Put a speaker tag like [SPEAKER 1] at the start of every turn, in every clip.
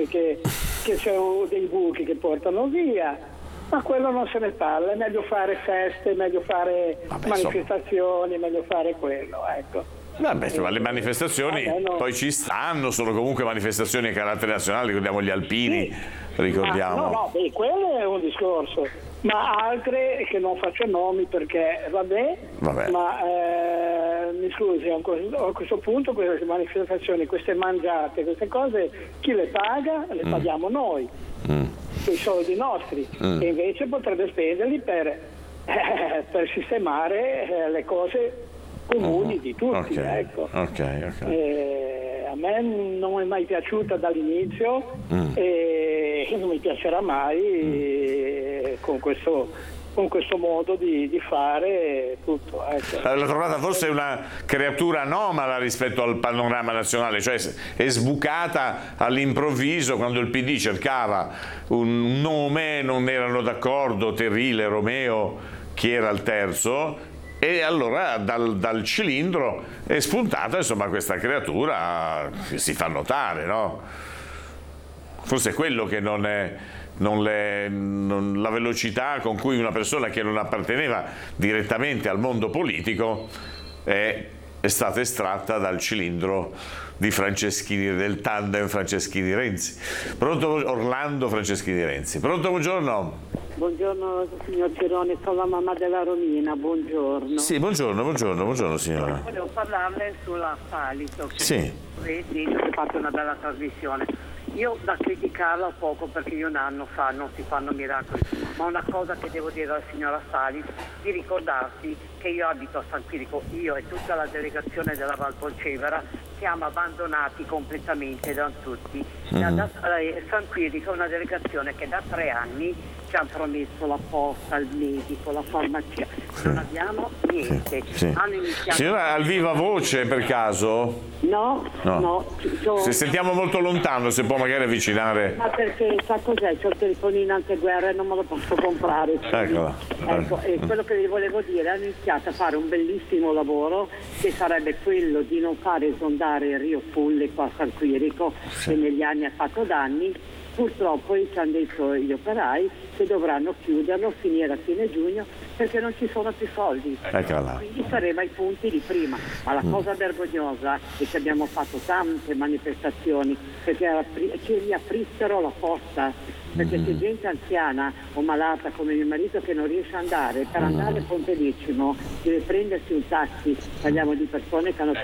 [SPEAKER 1] dice che c'è dei buchi che portano via, ma quello non se ne parla, è meglio fare feste, è meglio fare manifestazioni, è meglio fare quello, ecco.
[SPEAKER 2] Vabbè, insomma, le manifestazioni poi ci stanno, sono comunque manifestazioni a carattere nazionale, ricordiamo gli alpini, ricordiamo.
[SPEAKER 1] No, quello è un discorso, ma altre che non faccio nomi perché vabbè. Ma mi scusi, a questo punto queste manifestazioni, queste mangiate, queste cose, chi le paga? Le paghiamo noi, i soldi nostri, e invece potrebbe spenderli per sistemare le cose comuni di tutti, ecco. A me non è mai piaciuta dall'inizio e non mi piacerà mai con questo modo di fare tutto, ecco.
[SPEAKER 2] L'ho trovata forse una creatura anomala rispetto al panorama nazionale, cioè è sbucata all'improvviso quando il PD cercava un nome, non erano d'accordo, Terrile, Romeo, chi era il terzo, e allora dal cilindro è spuntata insomma questa creatura che si fa notare, no? Forse è quello che la velocità con cui una persona che non apparteneva direttamente al mondo politico è stata estratta dal cilindro di Franceschini, del tandem Franceschini-Renzi. Pronto Orlando Franceschini-Renzi? Pronto, buongiorno.
[SPEAKER 3] Buongiorno signor Cerone, sono la mamma della Romina, buongiorno.
[SPEAKER 2] Sì, buongiorno signora.
[SPEAKER 3] Volevo parlarle sulla Salito, che
[SPEAKER 2] sì.
[SPEAKER 3] Vedi, ho fatto una bella trasmissione. Io da criticarla ho poco perché io un anno fa non si fanno miracoli, ma una cosa che devo dire alla signora Salis, di ricordarsi che io abito a San Quirico, io e tutta la delegazione della Val Polcevera siamo abbandonati completamente da tutti. San Quirico è una delegazione che da 3 anni ci hanno promesso la posta, il medico, la farmacia, non abbiamo niente. Hanno iniziato...
[SPEAKER 2] Signora, al viva voce per caso?
[SPEAKER 3] No.
[SPEAKER 2] Se sentiamo molto lontano, se può magari avvicinare.
[SPEAKER 3] Ma perché sa cos'è? C'ho il telefonino anteguerra e non me lo posso comprare.
[SPEAKER 2] Eccola.
[SPEAKER 3] Ecco, e quello che vi volevo dire, hanno iniziato a fare un bellissimo lavoro che sarebbe quello di non fare esondare il Rio Fulle qua a San Quirico, che negli anni ha fatto danni. Purtroppo ci hanno detto gli operai che dovranno chiuderlo, finire a fine giugno, perché non ci sono più soldi. Quindi saremo ai punti di prima. Ma la cosa vergognosa è che abbiamo fatto tante manifestazioni perché ci riaprissero la posta, perché c'è gente anziana o malata come mio marito che non riesce ad andare, per andare a Ponte Decimo deve prendersi un taxi, parliamo di persone che hanno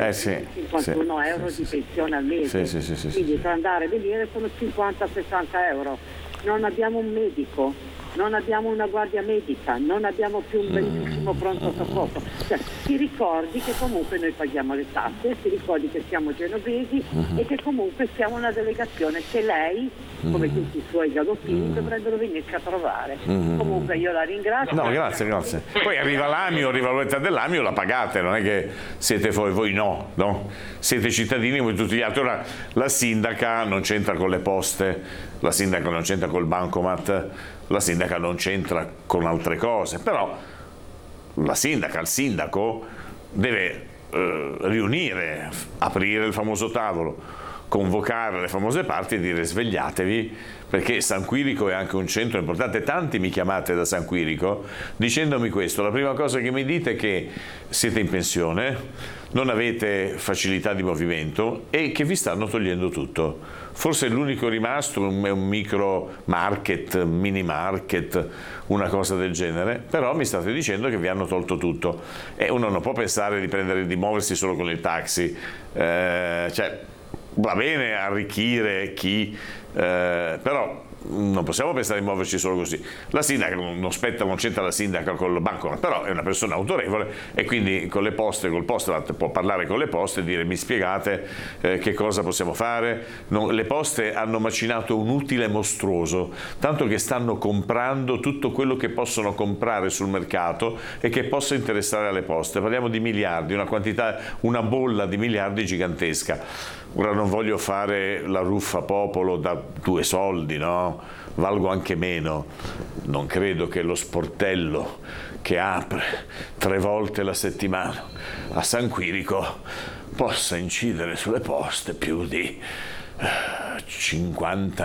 [SPEAKER 3] 51 euro di pensione al mese, quindi per andare a venire sono 50-60 euro. Non abbiamo un medico, non abbiamo una guardia medica, non abbiamo più un bellissimo pronto soccorso. Cioè, si ricordi che comunque noi paghiamo le tasse, si ricordi che siamo genovesi e che comunque siamo una delegazione che lei, come tutti i suoi galoppini, dovrebbero venirci a trovare. Comunque io la ringrazio.
[SPEAKER 2] No, grazie. Poi arriva l'Amio, arriva l'unità dell'Amio, la pagate, non è che siete voi no? Siete cittadini come tutti gli altri. Ora la sindaca non c'entra con le poste, la sindaca non c'entra col bancomat, la sindaca non c'entra con altre cose, però la sindaca, il sindaco deve riunire, aprire il famoso tavolo, convocare le famose parti e dire svegliatevi, perché San Quirico è anche un centro importante. Tanti mi chiamate da San Quirico dicendomi questo: la prima cosa che mi dite è che siete in pensione, non avete facilità di movimento e che vi stanno togliendo tutto. Forse l'unico rimasto è un micro market, mini market, una cosa del genere, però mi state dicendo che vi hanno tolto tutto e uno non può pensare di muoversi solo con il taxi, cioè va bene arricchire chi, però non possiamo pensare di muoverci solo così. La sindaca non c'entra la sindaca col banco, però è una persona autorevole e quindi con le poste, col Postemat può parlare con le poste e dire mi spiegate che cosa possiamo fare. Le poste hanno macinato un utile mostruoso, tanto che stanno comprando tutto quello che possono comprare sul mercato e che possa interessare alle poste. Parliamo di miliardi, una bolla di miliardi gigantesca. Ora non voglio fare la ruffa popolo da 2 soldi, no? Valgo anche meno. Non credo che lo sportello che apre 3 volte la settimana a San Quirico possa incidere sulle poste più di 50